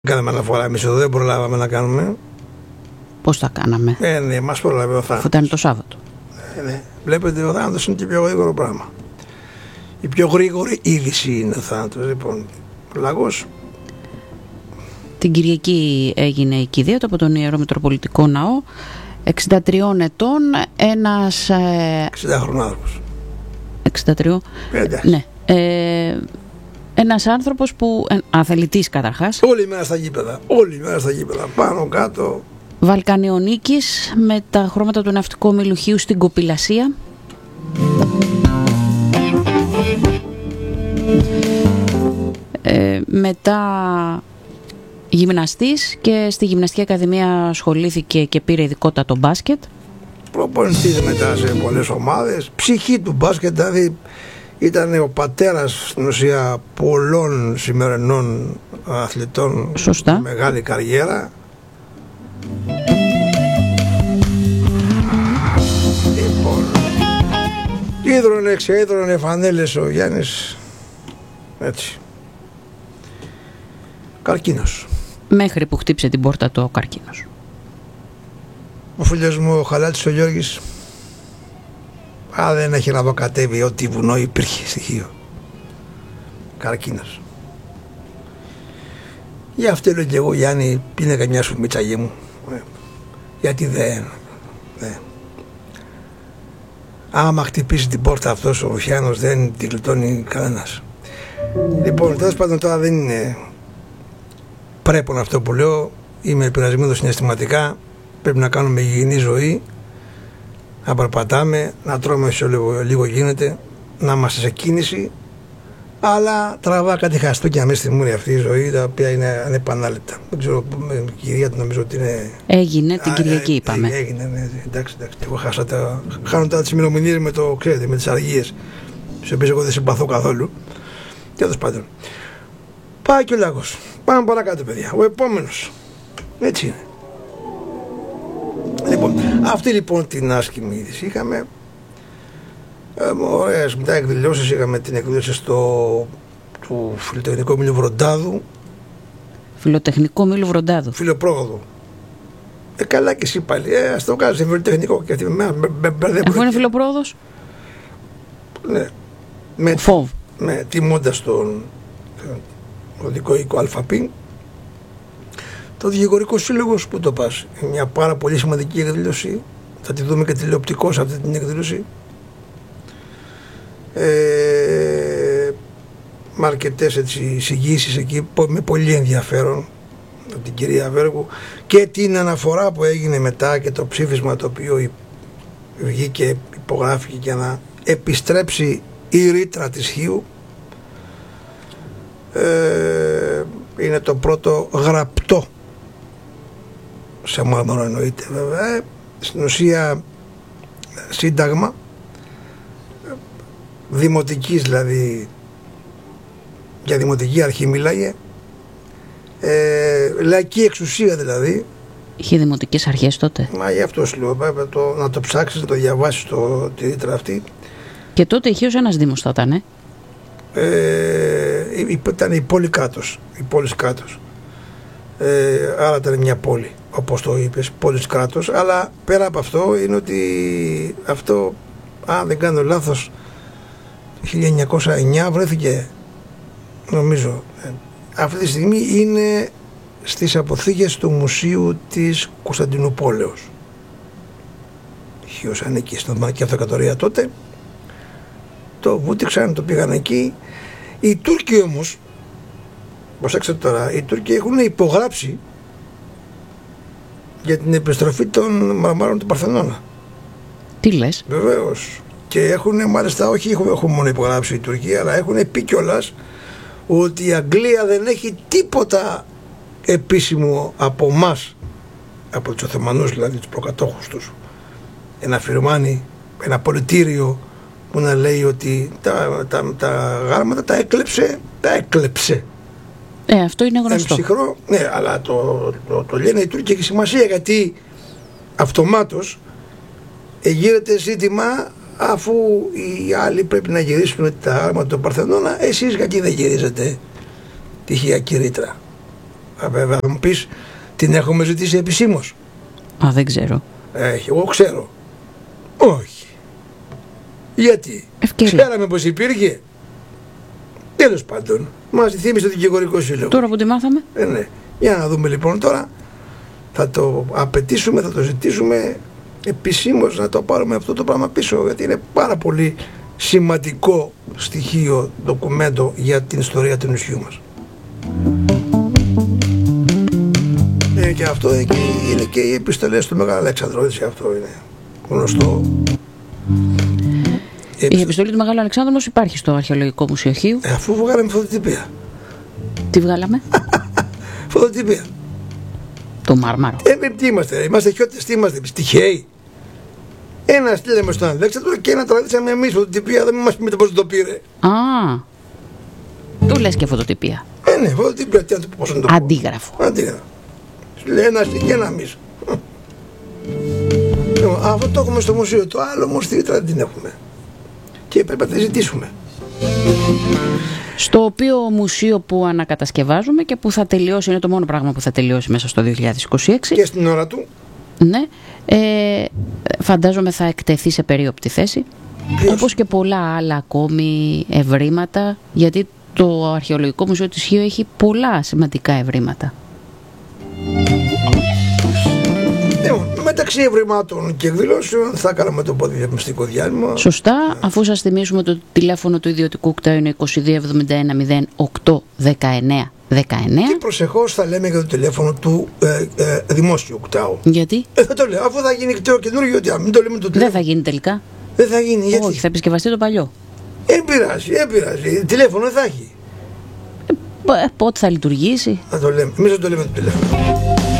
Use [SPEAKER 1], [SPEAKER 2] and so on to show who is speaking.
[SPEAKER 1] Κάναμε αναφορά εμείς εδώ, δεν προλάβαμε να κάνουμε.
[SPEAKER 2] Πώς τα κάναμε?
[SPEAKER 1] Ναι, μας πρόλαβε ο θάνατος.
[SPEAKER 2] Αφού ήταν το Σάββατο.
[SPEAKER 1] Ναι. Βλέπετε, ο θάνατος είναι και πιο γρήγορο πράγμα. Η πιο γρήγορη είδηση είναι ο θάνατος. Λοιπόν, ο λαγός.
[SPEAKER 2] Την Κυριακή έγινε η κηδεία του από τον Ιερό Μητροπολιτικό Ναό. 63 ετών, ένας...
[SPEAKER 1] 60χρονος.
[SPEAKER 2] 63. Ναι. Ένας άνθρωπος που... αθλητής καταρχάς.
[SPEAKER 1] Όλη η μέρα στα γήπεδα. Όλη η μέρα στα γήπεδα. Πάνω, κάτω.
[SPEAKER 2] Βαλκανιονίκης με τα χρώματα του ναυτικού ομιλουχίου στην Κοπηλασία. Μετά γυμναστής και στη Γυμναστική Ακαδημία ασχολήθηκε και πήρε ειδικότητα το μπάσκετ.
[SPEAKER 1] Προπονητής μετά σε πολλές ομάδες. Ψυχή του μπάσκετ, δηλαδή ήταν ο πατέρας στην ουσία πολλών σημερινών αθλητών.
[SPEAKER 2] Σωστά.
[SPEAKER 1] Μεγάλη καριέρα. Λοιπόν, ίδρωνε φανέλες ο Γιάννης. Έτσι. Καρκίνος.
[SPEAKER 2] Μέχρι που χτύψε την πόρτα του ο καρκίνος.
[SPEAKER 1] Ο φίλος μου ο Χαλάτης ο Γιώργης, δεν έχει να δω κατέβει ό,τι βουνό υπήρχε στοιχείο. Καρκίνος. Γι' αυτό λέω και εγώ, Γιάννη, πίνε καμιά σου μητσαγή μου. Γιατί δεν. Άμα χτυπήσει την πόρτα αυτός ο Ρουφιάνος δεν τη γλιτώνει κανένας. Λοιπόν, τέλος πάντων τώρα δεν είναι πρέπον αυτό που λέω. Είμαι επηρεασμένος συναισθηματικά. Πρέπει να κάνουμε υγιεινή ζωή, να περπατάμε, να τρώμε όσο λίγο γίνεται, να είμαστε σε κίνηση, αλλά τραβά κάτι χαστούκια μέσα στη μούρη αυτή η ζωή, τα οποία είναι ανεπανάληπτα. Δεν ξέρω, η κυρία του νομίζω ότι είναι...
[SPEAKER 2] Έγινε την Κυριακή, είπαμε.
[SPEAKER 1] Έγινε, ναι, εντάξει. Εγώ χάνω τώρα τις ημερομηνίες με το, ξέρετε, με τις αργίες, στις οποίες εγώ δεν συμπαθώ καθόλου. Τέλος πάντων. Πάει και ο Λάγος. Πάμε παρακάτω, παιδιά. Ο επόμενος. Έτσι είναι. Λοιπόν, αυτή λοιπόν την άσχημη είδηση είχαμε. Ωραίες μετά εκδηλώσεις. Είχαμε την εκδήλωση του Φιλοτεχνικού Μήλου Βροντάδου.
[SPEAKER 2] Φιλοτεχνικό Μήλου Βροντάδου.
[SPEAKER 1] Φιλοπρόγοδο. Καλά και εσύ πάλι. Ας το κάνεις φιλοτεχνικό. Και
[SPEAKER 2] αφού είναι φιλοπρόγοδος.
[SPEAKER 1] Ναι. Με τιμώντας τον οδικό οίκο ΑΠ. Το Δικηγορικό Σύλλογος, πού το πας, είναι μια πάρα πολύ σημαντική εκδήλωση. Θα τη δούμε και τηλεοπτικώς αυτή την εκδήλωση. Με αρκετές εισηγήσεις εκεί, με πολύ ενδιαφέρον από την κυρία Βέργου και την αναφορά που έγινε μετά και το ψήφισμα το οποίο βγήκε, υπογράφηκε για να επιστρέψει η ρήτρα της Χίου. Είναι το πρώτο γραπτό σε μάρμαρο, εννοείται βέβαια, στην ουσία σύνταγμα δημοτικής, δηλαδή για δημοτική αρχή μιλάγε, λαϊκή εξουσία δηλαδή.
[SPEAKER 2] Είχε δημοτικές αρχές τότε.
[SPEAKER 1] Μα γι' αυτό σου λέω, να το ψάξεις, να το διαβάσεις τη ρήτρα αυτή.
[SPEAKER 2] Και τότε είχε ως ένας δήμος θα ήταν,
[SPEAKER 1] ήταν η πόλη Κράτος, η πόλης Κράτος. Άρα ήταν μια πόλη, όπως το είπες, πόλης Κράτος. Αλλά πέρα από αυτό είναι ότι αυτό, αν δεν κάνω λάθος, 1909 βρέθηκε, νομίζω. Αυτή τη στιγμή είναι στις αποθήκες του Μουσείου της Κωνσταντινούπολεως. Χίος ανήκει στην Οθωμανική Αυτοκρατορία τότε. Το βούτυξαν, το πήγαν εκεί. Οι Τούρκοι όμως, προσέξτε τώρα, οι Τούρκοι έχουν υπογράψει για την επιστροφή των μαρμάρων του Παρθενώνα.
[SPEAKER 2] Τι λες?
[SPEAKER 1] Βεβαίως. Και έχουν μάλιστα, όχι έχουν μόνο υπογράψει οι Τούρκοι, αλλά έχουν πει κιόλας ότι η Αγγλία δεν έχει τίποτα επίσημο από εμάς, από τους Οθωμανούς δηλαδή, τους προκατόχους τους, ένα φιρμάνι, ένα πολιτήριο που να λέει ότι τα γράμματα τα έκλεψε.
[SPEAKER 2] Αυτό είναι γνωστό.
[SPEAKER 1] Ψυχρό, ναι, αλλά το λένε οι Τούρκοι, έχει σημασία, γιατί αυτομάτως γίνεται ζήτημα, αφού οι άλλοι πρέπει να γυρίσουν τα γράμματα του Παρθενώνα, εσείς γιατί δεν γυρίζετε τη χιακή ρήτρα. Βέβαια θα μου πεις, την έχουμε ζητήσει επισήμως.
[SPEAKER 2] Δεν ξέρω.
[SPEAKER 1] Εγώ ξέρω. Όχι. Γιατί?
[SPEAKER 2] Ευκαιρία.
[SPEAKER 1] Ξέραμε πως υπήρχε. Τέλος πάντων, μας θύμισε το Δικηγορικό Σύλλογο.
[SPEAKER 2] Τώρα που τη μάθαμε.
[SPEAKER 1] Ναι. Για να δούμε λοιπόν τώρα. Θα το απαιτήσουμε, θα το ζητήσουμε επισήμως να το πάρουμε αυτό το πράγμα πίσω, γιατί είναι πάρα πολύ σημαντικό στοιχείο, ντοκουμέντο για την ιστορία του νησιού μας. Και αυτό είναι και οι επιστολές του Μεγάλου Αλέξανδρου, έτσι, αυτό είναι γνωστό.
[SPEAKER 2] Η επιστολή του Μεγάλου Αλεξάνδρου όμως υπάρχει στο Αρχαιολογικό Μουσείο Χίου.
[SPEAKER 1] Αφού βγάλαμε φωτοτυπία.
[SPEAKER 2] Τι βγάλαμε?
[SPEAKER 1] Φωτοτυπία.
[SPEAKER 2] Το Μάρμαρο.
[SPEAKER 1] Τι είμαστε χιώτες, τι είμαστε, τυχαίοι. Ένα στείλαμε στον Αλέξανδρο και ένα τραβήξαμε εμείς φωτοτυπία, δεν μας πείτε πώς το πήρε.
[SPEAKER 2] Του λες και φωτοτυπία.
[SPEAKER 1] Ναι, φωτοτυπία, τι να το πω, πώς να το πω.
[SPEAKER 2] Αντίγραφο.
[SPEAKER 1] Λέει ένα και ένα μισό. Αυτό το έχουμε στο μουσείο, το άλλο όμως δεν την έχουμε. Και πρέπει να τη ζητήσουμε.
[SPEAKER 2] Στο οποίο μουσείο που ανακατασκευάζουμε και που θα τελειώσει, είναι το μόνο πράγμα που θα τελειώσει μέσα στο 2026.
[SPEAKER 1] Και στην ώρα του.
[SPEAKER 2] Ναι. Φαντάζομαι θα εκτεθεί σε περίοπτη θέση. Όπως και πολλά άλλα ακόμη ευρήματα, γιατί το Αρχαιολογικό Μουσείο της Χίου έχει πολλά σημαντικά ευρήματα.
[SPEAKER 1] Μεταξύ ευρημάτων και εκδηλώσεων θα κάνουμε το διαφημιστικό διάλειμμα.
[SPEAKER 2] Σωστά, αφού σας θυμίσουμε το τηλέφωνο του ιδιωτικού κταίου είναι 2271 08 19 19.
[SPEAKER 1] Και προσεχώς θα λέμε για το τηλέφωνο του δημόσιου κταίου.
[SPEAKER 2] Γιατί?
[SPEAKER 1] Θα το λέω, αφού θα γίνει κταίο καινούργιο, ότι μην το λέμε το τηλέφωνο.
[SPEAKER 2] Δεν θα γίνει τελικά.
[SPEAKER 1] Δεν θα γίνει, γιατί?
[SPEAKER 2] Όχι, θα επισκευαστεί το παλιό.
[SPEAKER 1] Πειράζει. Τηλέφωνο δεν θα έχει.
[SPEAKER 2] Πότε θα λειτουργήσει?
[SPEAKER 1] Θα το λέμε, εμείς δεν το λέμε το τηλέφωνο.